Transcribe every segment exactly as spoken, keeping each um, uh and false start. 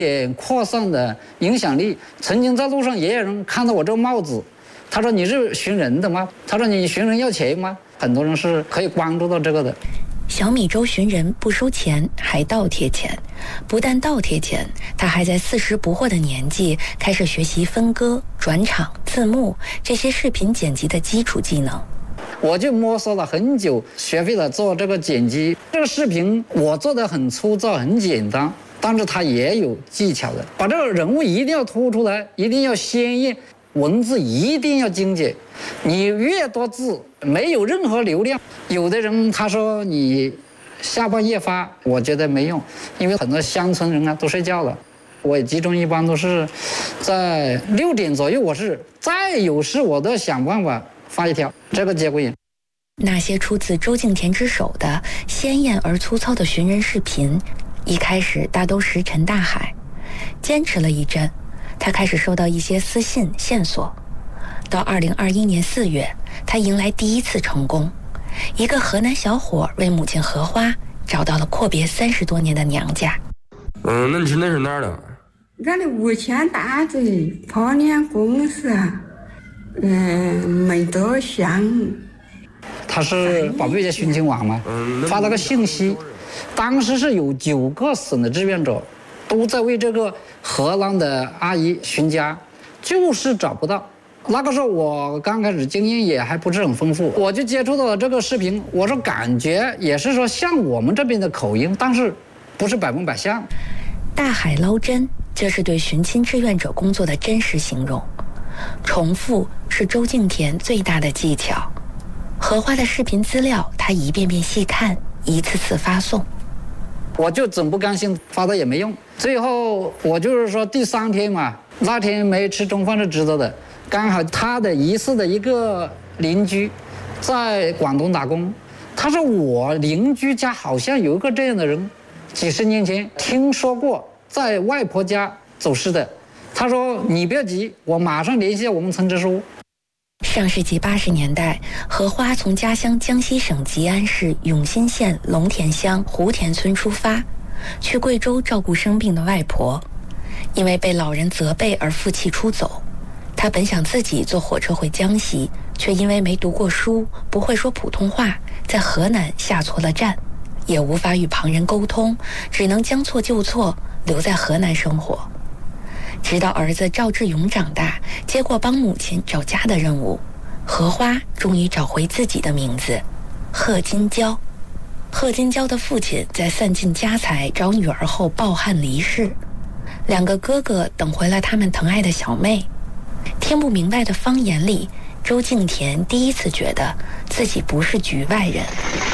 点扩散的影响力。曾经在路上也有人看到我这个帽子，他说你是寻人的吗？他说你寻人要钱吗？很多人是可以关注到这个的。 小米粥寻人不收钱，还倒贴钱。不但倒贴钱，他还在四十不惑的年纪开始学习分割、转场、字幕这些视频剪辑的基础技能。 我就摸索了很久，学会了做这个剪辑。这个视频我做的很粗糙、很简单，但是它也有技巧的。把这个人物一定要突出来，一定要鲜艳，文字一定要精简。你越多字，没有任何流量。有的人他说你下半夜发，我觉得没用，因为很多乡村人啊都睡觉了。我集中一般都是在六点左右，我是再有事我都要想办法发一条，这个节骨眼。 那些出自周敬田之手的鲜艳而粗糙的寻人视频，一开始大都石沉大海。坚持了一阵，他开始收到一些私信线索。到二零二一年四月，他迎来第一次成功。一个河南小伙为母亲荷花找到了阔别三十多年的娘家。 嗯，那你是那是哪儿的？ 俺的吴谦大嘴泡脸公司，嗯，没多像。 他是宝贝家寻亲网嘛，发了个信息，当时是有九个省的志愿者都在为这个荷兰的阿姨寻家，就是找不到。那个时候我刚开始经验也还不是很丰富，我就接触到了这个视频，我说感觉也是说像我们这边的口音，但是不是百分百像。 大海捞针，这是对寻亲志愿者工作的真实形容。重复是周敬田最大的技巧。荷花的视频资料，他一遍遍细看，一次次发送。 我就总不甘心发的也没用，最后我就是说第三天嘛，那天没吃中饭是知道的。刚好他的疑似的一个邻居在广东打工，他说我邻居家好像有一个这样的人，几十年前听说过在外婆家走失的。他说你不要急，我马上联系我们村支书。 上世纪八十年代，荷花从家乡江西省吉安市永新县龙田乡湖田村出发，去贵州照顾生病的外婆。因为被老人责备而负气出走。他本想自己坐火车回江西，却因为没读过书，不会说普通话，在河南下错了站，也无法与旁人沟通，只能将错就错，留在河南生活。直到儿子赵志勇长大，接过帮母亲找家的任务，荷花终于找回自己的名字贺金娇。贺金娇的父亲在散尽家财找女儿后抱憾离世，两个哥哥等回了他们疼爱的小妹。听不明白的方言里，周敬田第一次觉得自己不是局外人。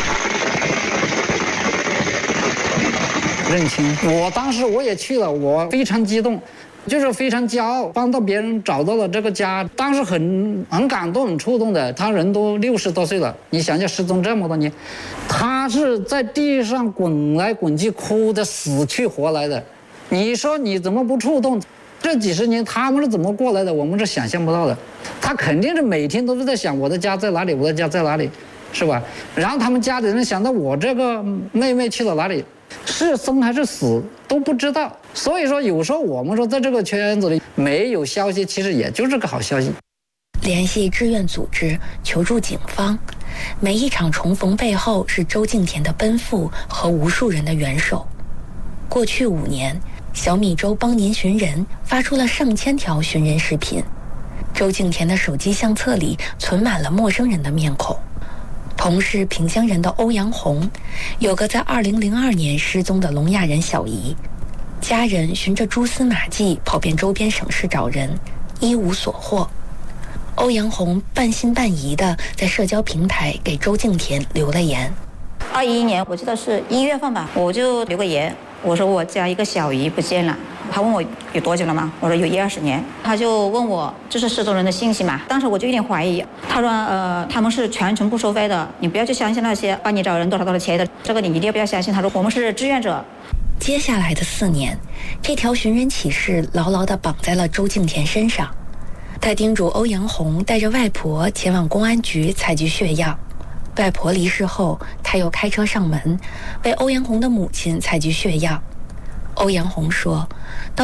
认亲，我当时我也去了，我非常激动，就是非常骄傲，帮到别人找到了这个家，当时很很感动、很触动的。他人都六十多岁了，你想想失踪这么多年，他是在地上滚来滚去，哭得死去活来的。你说你怎么不触动？这几十年他们是怎么过来的？我们是想象不到的。他肯定是每天都是在想我的家在哪里，我的家在哪里，是吧？然后他们家里人想到我这个妹妹去了哪里，是生还是死都不知道。所以说有时候我们说在这个圈子里没有消息，其实也就是个好消息。 联系志愿组织，求助警方，每一场重逢背后是周敬田的奔赴和无数人的援手。过去五年，小米粥帮您寻人发出了上千条寻人视频，周敬田的手机相册里存满了陌生人的面孔。同是萍乡人的欧阳红，有个在二零零二年失踪的聋哑人小姨，家人循着蛛丝马迹跑遍周边省市找人，一无所获。欧阳红半信半疑地在社交平台给周敬田留了言。 二一年我记得是一月份吧，我就留个言，我说我家一个小姨不见了。他问我有多久了吗？我说有一二十年。他就问我这是失踪人的信息嘛？当时我就有点怀疑。他说呃他们是全程不收费的，你不要去相信那些帮你找人多少多少钱的，这个你一定不要相信。他说我们是志愿者。 接下来的四年，这条寻人启事牢牢地绑在了周敬田身上。他叮嘱欧阳红带着外婆前往公安局采集血样。外婆离世后，他又开车上门，为欧阳红的母亲采集血样。欧阳红说，到